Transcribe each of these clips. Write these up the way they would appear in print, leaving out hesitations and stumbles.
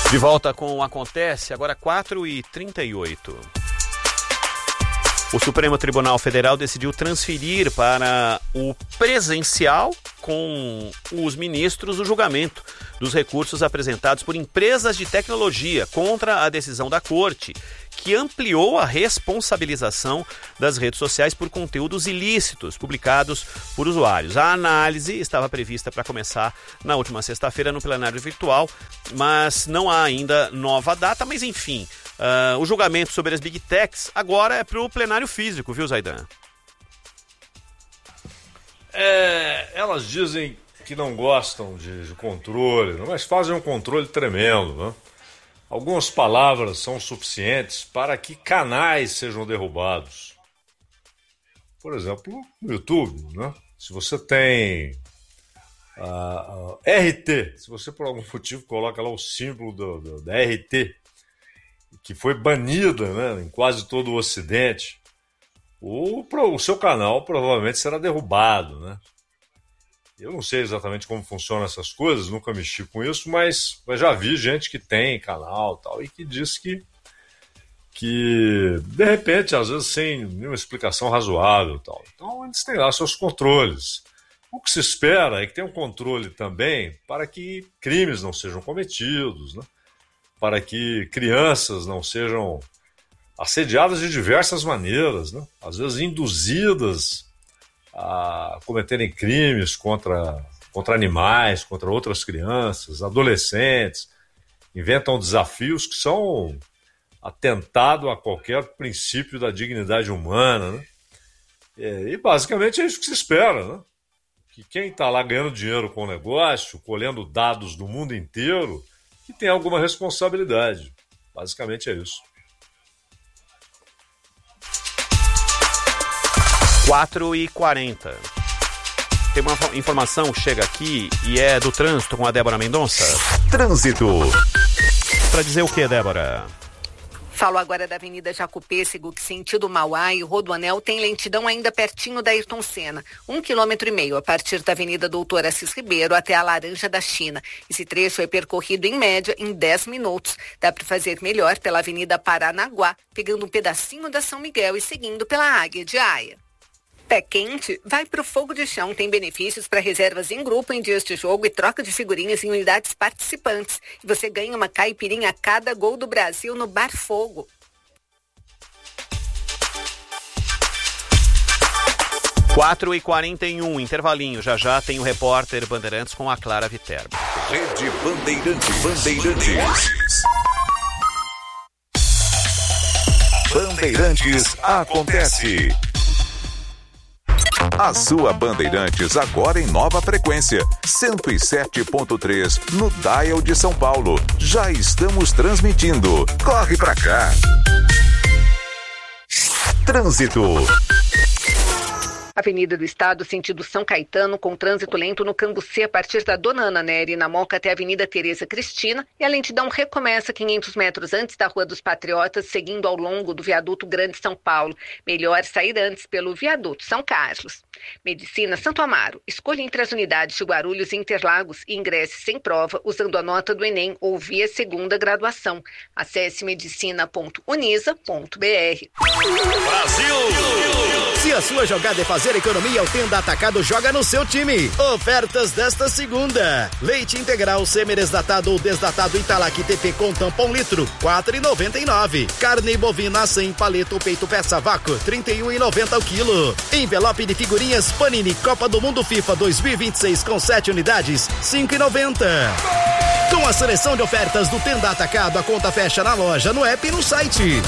De volta com o Acontece, agora 4h38. O Supremo Tribunal Federal decidiu transferir para o presencial com os ministros o julgamento dos recursos apresentados por empresas de tecnologia contra a decisão da Corte, que ampliou a responsabilização das redes sociais por conteúdos ilícitos publicados por usuários. A análise estava prevista para começar na última sexta-feira no plenário virtual, mas não há ainda nova data, mas enfim, o julgamento sobre as Big Techs agora é para o plenário físico, viu, Zaidan? Elas dizem que não gostam de controle, mas fazem um controle tremendo, né? Algumas palavras são suficientes para que canais sejam derrubados. Por exemplo, no YouTube, né? Se você tem RT, se você por algum motivo coloca lá o símbolo da RT, que foi banida, né, em quase todo o Ocidente, o seu canal provavelmente será derrubado, né? Eu não sei exatamente como funcionam essas coisas, nunca mexi com isso, mas já vi gente que tem canal e tal, e que diz que de repente, às vezes sem nenhuma explicação razoável e tal. Então eles têm lá seus controles. O que se espera é que tenha um controle também para que crimes não sejam cometidos, né? Para que crianças não sejam assediadas de diversas maneiras, né? Às vezes induzidas a cometerem crimes contra animais, contra outras crianças, adolescentes, inventam desafios que são atentado a qualquer princípio da dignidade humana, né? E basicamente é isso que se espera, né? Que quem está lá ganhando dinheiro com o negócio, colhendo dados do mundo inteiro, que tem alguma responsabilidade. Basicamente é isso. 4h40. Tem uma informação que chega aqui e é do trânsito com a Débora Mendonça. Trânsito. Para dizer o que, Débora? Falo agora da Avenida Jacopêssego, que sentido Mauá e Rodoanel tem lentidão ainda pertinho da Ayrton Senna, 1,5 km a partir da Avenida Doutor Assis Ribeiro até a Laranja da China. Esse trecho é percorrido em média em 10 minutos. Dá para fazer melhor pela Avenida Paranaguá, pegando um pedacinho da São Miguel e seguindo pela Águia de Aia. Pé quente, vai pro Fogo de Chão. Tem benefícios para reservas em grupo em dias de jogo e troca de figurinhas em unidades participantes. E você ganha uma caipirinha a cada gol do Brasil no Bar Fogo. Quatro e 41, intervalinho. Já tem o repórter Bandeirantes com a Clara Viterbo. Rede Bandeirantes. Bandeirantes acontece. A sua Bandeirantes agora em nova frequência, 107.3 no dial de São Paulo. Já estamos transmitindo. Corre pra cá. Trânsito. Avenida do Estado, sentido São Caetano, com trânsito lento no Cambuci a partir da Dona Ana Nery, na Moca até a Avenida Tereza Cristina, e a lentidão recomeça 500 metros antes da Rua dos Patriotas, seguindo ao longo do Viaduto Grande São Paulo. Melhor sair antes pelo Viaduto São Carlos. Medicina Santo Amaro. Escolha entre as unidades de Guarulhos e Interlagos e ingresse sem prova usando a nota do Enem ou via segunda graduação. Acesse medicina.unisa.br. Brasil! Se a sua jogada é fazer economia, o Tenda Atacado joga no seu time. Ofertas desta segunda: leite integral semi-desdatado ou desdatado Italac TP com tampão litro, R$4,99. Carne bovina sem paleta ou peito peça vácuo, R$31,90 o quilo. Envelope de figurinhas Panini Copa do Mundo FIFA 2026 com 7 unidades, R$5,90. Com a seleção de ofertas do Tenda Atacado, a conta fecha na loja, no app e no site.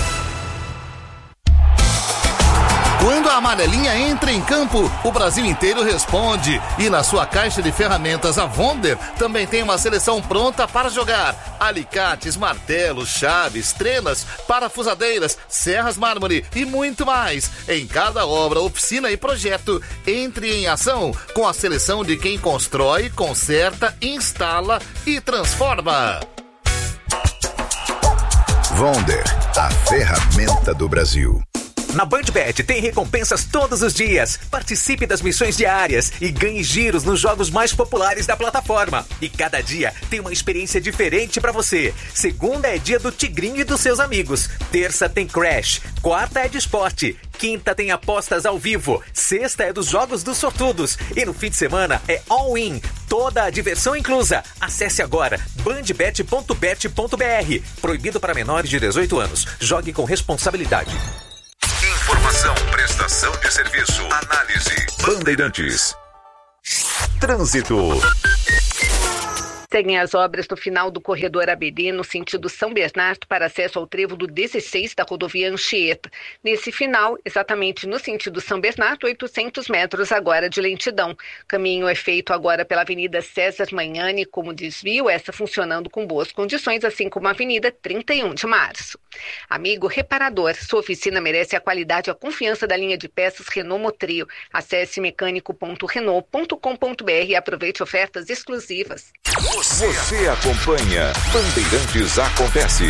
Quando a amarelinha entra em campo, o Brasil inteiro responde. E na sua caixa de ferramentas, a Wonder também tem uma seleção pronta para jogar. Alicates, martelos, chaves, trenas, parafusadeiras, serras mármore e muito mais. Em cada obra, oficina e projeto, entre em ação com a seleção de quem constrói, conserta, instala e transforma. Wonder, a ferramenta do Brasil. Na BandBet tem recompensas todos os dias. Participe das missões diárias e ganhe giros nos jogos mais populares da plataforma. E cada dia tem uma experiência diferente pra você. Segunda é dia do Tigrinho e dos seus amigos. Terça tem Crash. Quarta é de esporte. Quinta tem apostas ao vivo. Sexta é dos jogos dos sortudos. E no fim de semana é all-in. Toda a diversão inclusa. Acesse agora bandbet.bet.br. Proibido para menores de 18 anos. Jogue com responsabilidade. Informação, prestação de serviço, análise. Bandeirantes. Trânsito. Seguem as obras do final do corredor ABD no sentido São Bernardo para acesso ao trevo do 16 da rodovia Anchieta. Nesse final, exatamente no sentido São Bernardo, 800 metros agora de lentidão. O caminho é feito agora pela Avenida César Magnani como desvio, essa funcionando com boas condições, assim como a Avenida 31 de Março. Amigo reparador, sua oficina merece a qualidade e a confiança da linha de peças Renault Motrio. Acesse mecânico.renault.com.br e aproveite ofertas exclusivas. Você acompanha Bandeirantes Acontece.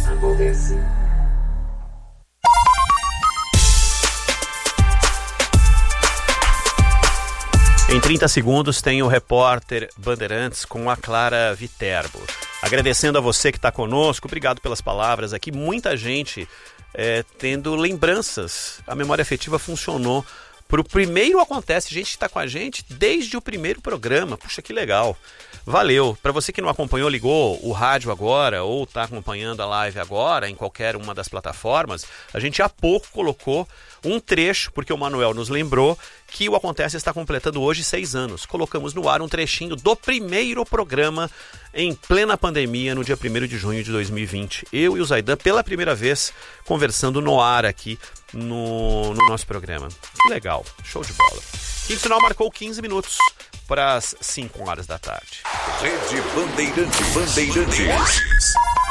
Em 30 segundos tem o repórter Bandeirantes com a Clara Viterbo. Agradecendo a você que está conosco, obrigado pelas palavras aqui. Muita gente tendo lembranças. A memória afetiva funcionou. Para o primeiro Acontece, gente que está com a gente desde o primeiro programa. Puxa, que legal. Valeu. Para você que não acompanhou, ligou o rádio agora ou está acompanhando a live agora em qualquer uma das plataformas, a gente há pouco colocou um trecho, porque o Manuel nos lembrou que o Acontece está completando hoje 6 anos. Colocamos no ar um trechinho do primeiro programa em plena pandemia, no dia 1º de junho de 2020. Eu e o Zaidan, pela primeira vez, conversando no ar aqui no nosso programa. Que legal, show de bola. Quinto sinal marcou 15 minutos para as 5 horas da tarde. Rede Bandeirantes.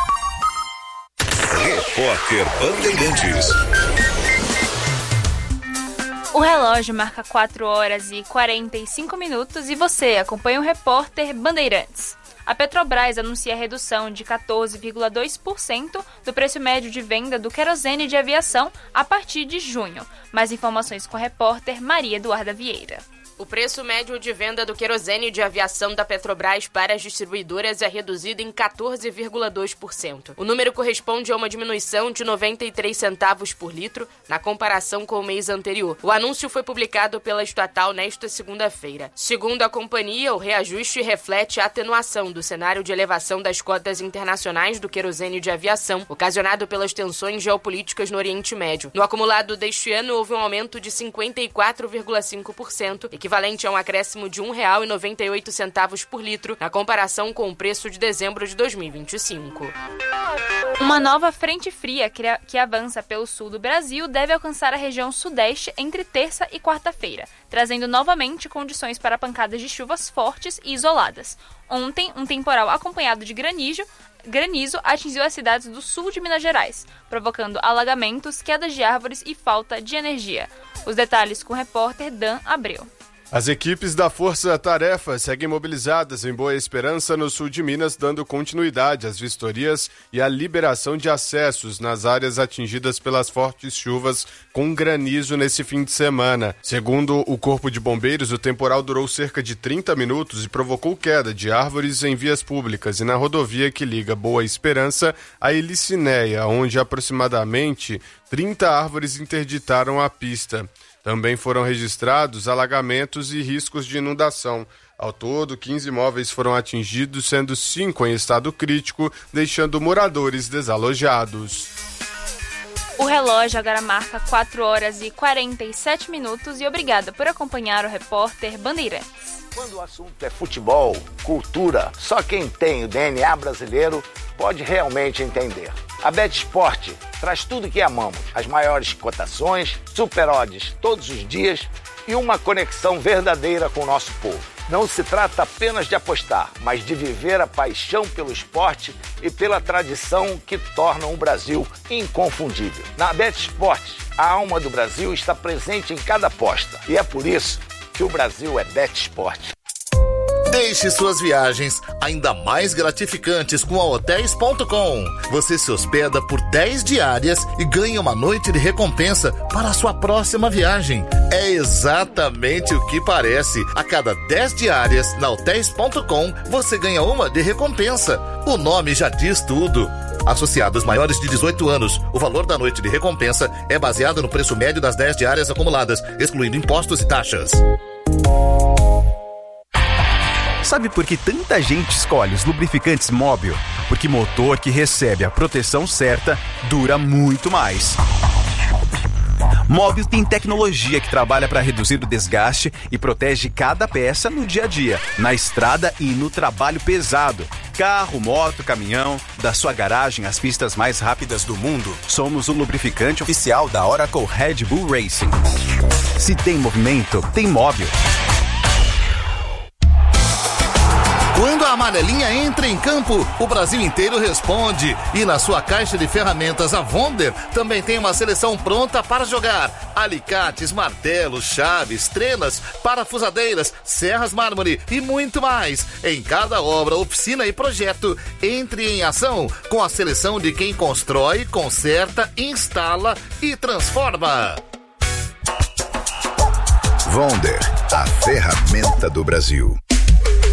Repórter Bandeirantes. O relógio marca 4 horas e 45 minutos e você acompanha o repórter Bandeirantes. A Petrobras anuncia a redução de 14,2% do preço médio de venda do querosene de aviação a partir de junho. Mais informações com a repórter Maria Eduarda Vieira. O preço médio de venda do querosene de aviação da Petrobras para as distribuidoras é reduzido em 14,2%. O número corresponde a uma diminuição de 93 centavos por litro na comparação com o mês anterior. O anúncio foi publicado pela estatal nesta segunda-feira. Segundo a companhia, o reajuste reflete a atenuação do cenário de elevação das cotas internacionais do querosene de aviação, ocasionado pelas tensões geopolíticas no Oriente Médio. No acumulado deste ano, houve um aumento de 54,5%, equivalente a um acréscimo de R$ 1,98 por litro, na comparação com o preço de dezembro de 2025. Uma nova frente fria que avança pelo sul do Brasil deve alcançar a região sudeste entre terça e quarta-feira, trazendo novamente condições para pancadas de chuvas fortes e isoladas. Ontem, um temporal acompanhado de granizo atingiu as cidades do sul de Minas Gerais, provocando alagamentos, quedas de árvores e falta de energia. Os detalhes com o repórter Dan Abreu. As equipes da Força Tarefa seguem mobilizadas em Boa Esperança, no sul de Minas, dando continuidade às vistorias e à liberação de acessos nas áreas atingidas pelas fortes chuvas com granizo nesse fim de semana. Segundo o Corpo de Bombeiros, o temporal durou cerca de 30 minutos e provocou queda de árvores em vias públicas e na rodovia que liga Boa Esperança a Elicinéia, onde aproximadamente 30 árvores interditaram a pista. Também foram registrados alagamentos e riscos de inundação. Ao todo, 15 imóveis foram atingidos, sendo 5 em estado crítico, deixando moradores desalojados. O relógio agora marca 4 horas e 47 minutos e obrigada por acompanhar o repórter Bandeirantes. Quando o assunto é futebol, cultura, só quem tem o DNA brasileiro pode realmente entender. A BetSport traz tudo que amamos, as maiores cotações, super odds todos os dias e uma conexão verdadeira com o nosso povo. Não se trata apenas de apostar, mas de viver a paixão pelo esporte e pela tradição que tornam o Brasil inconfundível. Na BetSport, a alma do Brasil está presente em cada aposta e é por isso que o Brasil é BetSport. Deixe suas viagens ainda mais gratificantes com a Hotéis.com. Você se hospeda por 10 diárias e ganha uma noite de recompensa para a sua próxima viagem. É exatamente o que parece. A cada 10 diárias na Hotéis.com, você ganha uma de recompensa. O nome já diz tudo. Associados maiores de 18 anos, o valor da noite de recompensa é baseado no preço médio das 10 diárias acumuladas, excluindo impostos e taxas. Sabe por que tanta gente escolhe os lubrificantes Móbil? Porque motor que recebe a proteção certa dura muito mais. Móbil tem tecnologia que trabalha para reduzir o desgaste e protege cada peça no dia a dia, na estrada e no trabalho pesado. Carro, moto, caminhão, da sua garagem às pistas mais rápidas do mundo, somos o lubrificante oficial da Oracle Red Bull Racing. Se tem movimento, tem Móbil. Quando a amarelinha entra em campo, o Brasil inteiro responde. E na sua caixa de ferramentas, a Wonder também tem uma seleção pronta para jogar. Alicates, martelos, chaves, trenas, parafusadeiras, serras mármore e muito mais. Em cada obra, oficina e projeto, entre em ação com a seleção de quem constrói, conserta, instala e transforma. Wonder, a ferramenta do Brasil.